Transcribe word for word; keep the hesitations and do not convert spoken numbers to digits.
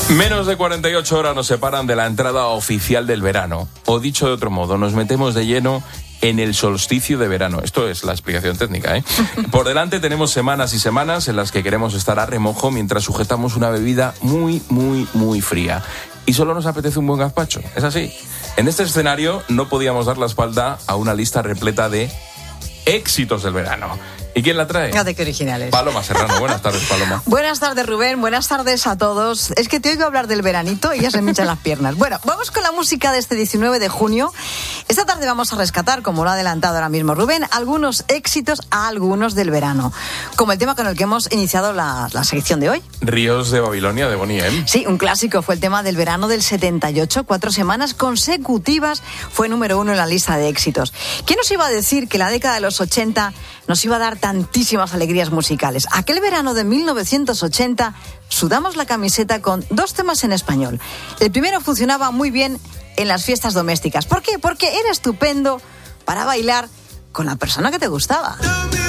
Menos de cuarenta y ocho horas nos separan de la entrada oficial del verano. O dicho de otro modo, nos metemos de lleno en el solsticio de verano. Esto es la explicación técnica, ¿eh? Por delante tenemos semanas y semanas en las que queremos estar a remojo mientras sujetamos una bebida muy, muy, muy fría. Y solo nos apetece un buen gazpacho. ¿Es así? En este escenario no podíamos dar la espalda a una lista repleta de éxitos del verano. ¿Y quién la trae? Fíjate qué originales. Paloma Serrano. Buenas tardes, Paloma. Buenas tardes, Rubén. Buenas tardes a todos. Es que te oigo hablar del veranito y ya se me hinchan las piernas. Bueno, vamos con la música de este diecinueve de junio. Esta tarde vamos a rescatar, como lo ha adelantado ahora mismo Rubén, algunos éxitos a algunos del verano. Como el tema con el que hemos iniciado la, la sección de hoy. Ríos de Babilonia, de Bonnie M. Sí, un clásico. Fue el tema del verano del setenta y ocho. Cuatro semanas consecutivas fue número uno en la lista de éxitos. ¿Quién nos iba a decir que la década de los ochenta nos iba a dar tantísimas alegrías musicales? Aquel verano de mil novecientos ochenta sudamos la camiseta con dos temas en español. El primero funcionaba muy bien en las fiestas domésticas. ¿Por qué? Porque era estupendo para bailar con la persona que te gustaba.